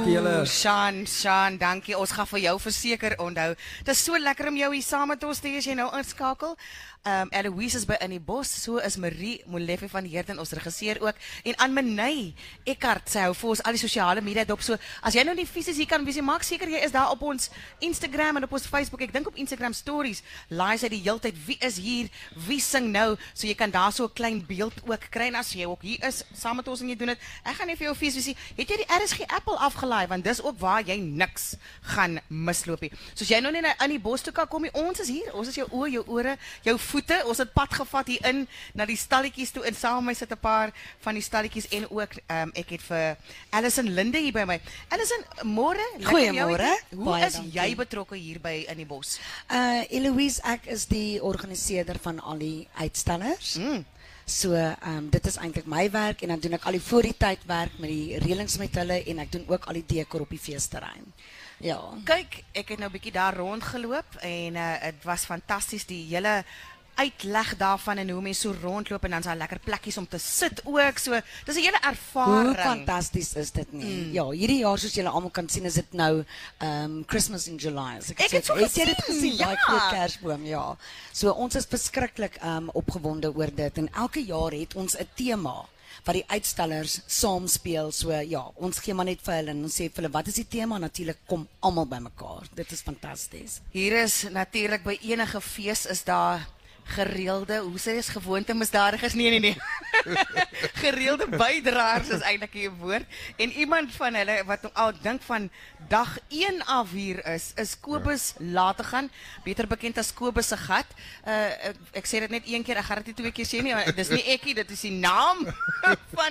julle. Shan, dankie. Ons gaan vir jou verseker onthou. Dit is so lekker om jou hier saam met ons te hê as jy nou inskakel. Eloise is by in die bos, so is Marie Molefe van Heerden, ons regisseur ook, en Anne-Marie Eckart, sy hou vir ons al die sosiale media dop, so as jy nou nie fisies hier kan wees, maak seker jy is daar op ons Instagram en op ons Facebook, ek dink op Instagram stories, laai sy die heeltyd, wie is hier, wie sing nou, so jy kan daar so 'n klein beeld ook kry, en as jy ook hier is, saam met ons en jy doen het, ek gaan nie vir jou fisies sê, het jy die RSG Apple afgelaai, want dis ook waar jy niks gaan misloop nie, so as jy nou nie in die bos toe kan kom, ons is hier, ons is jou oë, jou ore, jou voete, ons het pad gevat hier in na die stalletjies toe en saam met my sit 'n paar van die stalletjies en ook ek het vir Alison Linde hier by my. Alison, môre, goeiemôre. Hoe is jy betrokke hier by in die bos? Eloise, ek is die organiseerder van al die uitstallers. So, dit is eintlik my werk en dan doen ek al die voor die tyd werk met die reëlings met hulle en ek doen ook al die dekor op die feesterrein. Ja. Kyk, ek het nou 'n bietjie daar rondgeloop en dit was fantasties die hele uitleg daarvan en hoe mense so rondloop en dan is daar lekker plekkies om te sit ook. So, dis 'n hele ervaring. Hoe fantasties is dit nie? Ja, hierdie jaar soos julle almal kan sien is dit nou Christmas in July. So ek het so jy dit gesien, ja. daai groot kersboom, ja. So ons is verskriklik opgewonde oor dit en elke jaar het ons 'n tema wat die uitstallers saam speel. So ja, ons gee maar net vir hulle en ons sê vir hulle wat is die tema? Natuurlik kom almal bymekaar. Dit is fantasties. Hier is natuurlik by enige fees is daar gereelde, hoe sê jy, gewoonte misdadigers, nee. Gereelde bydraers is eintlik 'n woord. En iemand van hulle wat al dink van dag 1 af hier is Kobus Lategan, beter bekend as Kobus se gat. Ek sê dit net een keer, ek gaan dit nie 2 keer sê nie. Dis nie ekkie, dit is die naam van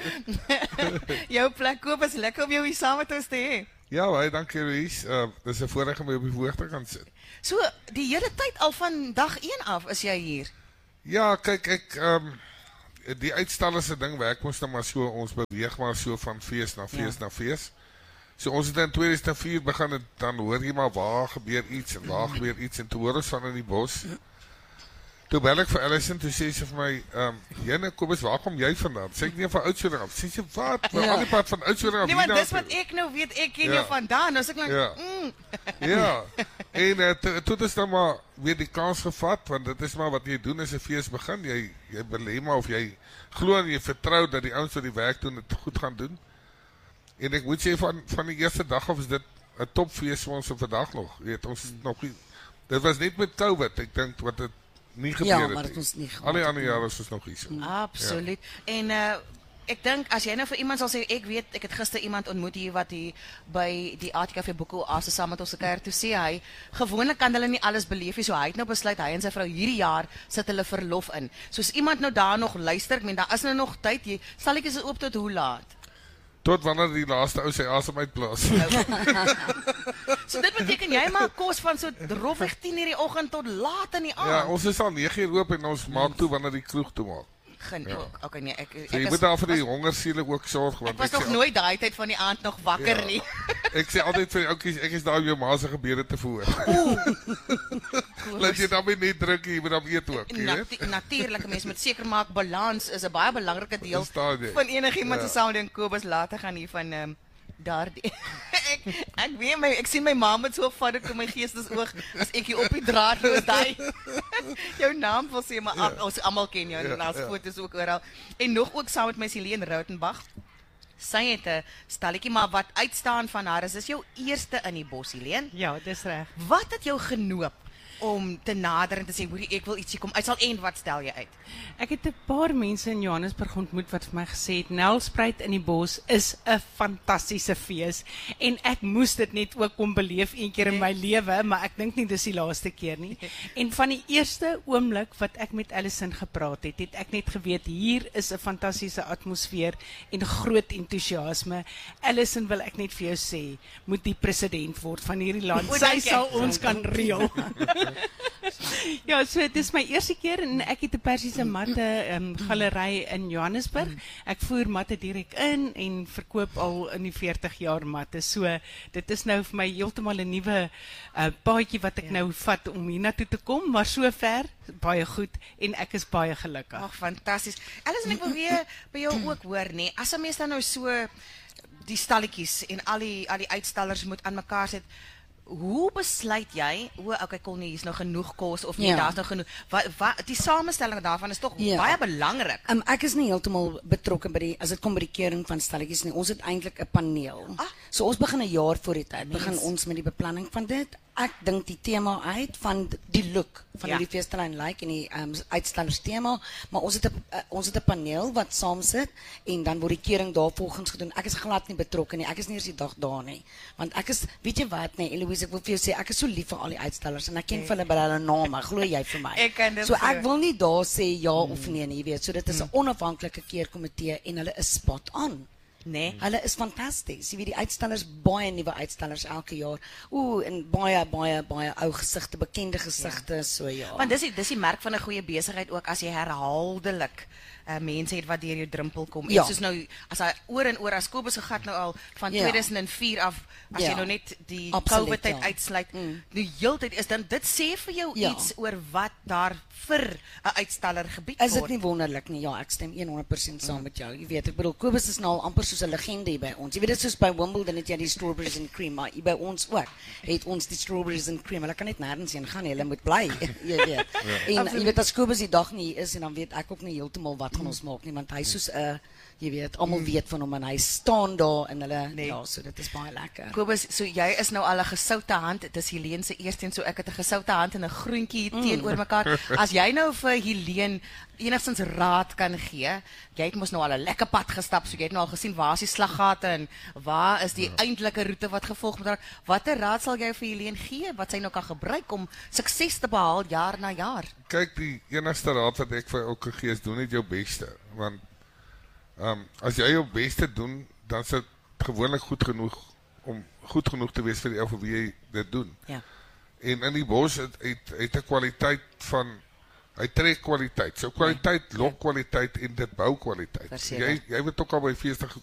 jou plek. Kobus, lekker om jou hier saam met ons te hê. Ja, baie dankie Louise. Dis 'n voorreg om op die woord te kan sit. So, die hele tyd al van dag 1 af is jy hier? Ja, kyk, die uitstallers se ding werk ons nou maar so, ons beweeg maar so van fees na fees na fees. So ons het in 2004 begin en dan hoor jy maar waar gebeur iets en waar gebeur iets en toe hoor ons van in die bos. Toe bel ek vir Alison, toe sê sy vir my, Jenne, Kobus, waar kom jy vandaan? Sê ek nie van Oudtshoorn af. Sê sy, wat? Al die pad van Oudtshoorn af. Nee, maar dis wat ek nou weet, ek ken jou vandaan, dus ek like, Ja, en toe is dan maar weer die kans gevat, want dit is maar wat jy doen as 'n fees begin, jy belê maar of jy glo en jy vertrou dat die ouens wat die werk doen, dit goed gaan doen. En ek moet sê, van die eerste dag af is dit 'n topfees vir ons vandag nog, weet, ons is nog nie, dit was net met COVID, ek dink, wat het nie gebeur het. Ja, maar dit ons nie al die ander jare is ons nog hier so. Absoluut. Ja. En ek dink as jy nou vir iemand sal sê, ek weet, ek het gister iemand ontmoet hier wat hier by die ATKV Boeke Oase saam met ons kuier, toe sê hy, gewoonlik kan hulle nie alles beleef nie, so hy het nou besluit, hy en sy vrou hierdie jaar sit hulle verlof in. So as iemand nou daar nog luister, ek meen, daar is nou nog tyd, stalletjies is oop tot hoe laat? Tot wanneer die laaste ou sy asem uitblaas. So dit beteken jy maak kos van so rofweg 10:00 in die oggend tot laat in die aand? Ja, ons is al 9:00 oop en ons maak toe wanneer die kroeg toe maak. Ook. Okay, nee, ek jy moet daar vir die hongersiele ook sorg, want ek was nog nooit daai tyd van die aand nog wakker nie. Ek sê altyd vir die ouetjies, ek is daar om jou ma se gebede te voer. Laat jy dan net druk, jy moet dan eet ook, jy weet. Natuurlik, mense moet seker maak balans is 'n baie belangrike deel van enigiemand se samelewing. Kobus later gaan hier van daardie ek weet ek sien my ma met so vat dit in my geestesoog as ek hier op die draad loop daai jou naam wil sê maar ons almal ken jou en ons foto's ook oral en nog ook saam met my Helene Rautenbach. Sy het 'n stalletjie maar wat uitstaan van haar is jou eerste in die bos, Helene. Ja, dis reg. Wat het jou genoop om te nader en te sê, hoorie, ek wil ietsie kom uit sal en wat stel jy uit? Ek het 'n paar mense in Johannesburg ontmoet wat vir my gesê het, Nelspruit in die bos is 'n fantastiese fees en ek moes dit net ook kom beleef een keer in my lewe, maar ek dink nie dis die laaste keer nie. En van die eerste oomblik wat ek met Alison gepraat het, het ek net geweet, hier is 'n fantastiese atmosfeer en groot entoesiasme. Alison, wil ek net vir jou sê, moet die president word van hierdie land. Sy sal ons kan reël. Ja, so dit is my eerste keer en ek het 'n Persiese matte galery in Johannesburg. Ek voer matte direk in en verkoop al in die 40 jaar matte. So dit is nou vir my heeltemal 'n nuwe paadjie wat ek nou vat om hiernatoe te kom, maar sover baie goed en ek is baie gelukkig. Ag, fantasties. Alison, ek wil weer by jou ook hoor, nee. As 'n mens dan nou so die stalletjies en al die uitstallers moet aan mekaar sit. Hoe besluit jy, okay, Connie, hier is nou genoeg kos of nee, daar's nou genoeg. Die samestelling daarvan is tog baie belangrik. Ek is nie heeltemal betrokke by as dit kom by die keuring van stalletjies nie. Ons het eintlik 'n paneel. So ons begin 'n jaar voor die tyd. Begin ons met die beplanning van dit. Ek dink die tema uit van die look van die feesterrein lyk en die uitstallers tema, maar ons het 'n paneel wat saam sit en dan word die keuring daarvolgens gedoen. Ek is glad nie betrokke nie. Ek is nie eens die dag daar nie. Want ek is, weet jy wat nee, Eloise, ek wil vir jou sê ek is so lief vir al die uitstallers en ek ken vir hulle by hulle name, glo jy vir my. So ek wil nie daar sê ja of nee, jy weet. So dit is 'n onafhanklike keurkomitee en hulle is spot on. Nee. Hulle is fantasties. Jy weet die uitstallers, baie nuwe uitstallers elke jaar. En baie ou gesigte, bekende gesigte, so ja. Want dis die merk van 'n goeie besigheid ook as jy herhaaldelik mense het wat deur jou drempel kom. En soos nou as hy oor en oor as Kobus gegat nou al van 2004 af as jy nou net die COVID tyd uitsluit. Die heeltyd is dan dit sê vir jou iets oor wat daar vir 'n uitstaller gebied word. Is dit nie wonderlik nie? Ja, ek stem 100% saam met jou. Jy weet, ek bedoel Kobus is nou al amper soos 'n legende by ons. Jy weet dit soos by Wimbledon het jy die strawberries and cream, maar by ons ook het ons die strawberries and cream. Hulle kan net nêrens heen gaan nie. Hulle moet bly. Jy weet. En jy weet as Kobus die dag nie is en dan weet ek ook nie heeltemal wat gaan ons maak nie, want hy soos 'n jy weet, almal weet van hom en hy staan daar en hulle ja, so dit is baie lekker. Kobus, so jy is nou al 'n gesoute hand. Dit is Helene se eerste en so ek het 'n gesoute hand en 'n groentjie hier teenoor mekaar. As jy nou vir Helene enigstens raad kan gee, jy het mos nou al 'n lekker pad gestap, so jy het nou al gesien waar is die slaggate en waar is die eintlike roete wat gevolg moet raak. Watter raad sal jy vir Helene gee wat sy nou kan gebruik om sukses te behaal jaar na jaar? Kyk, die enigste raad wat ek vir elke gee is doen net jou beste, want as jy jou beste doen, dan is dit gewoonlik goed genoeg te wees vir die ou vir wie jy dit doen. Ja. En in die bos het 'n kwaliteit van, hy trek kwaliteit. So kwaliteit, lok kwaliteit en dit bou kwaliteit. Jy het ook al by feeste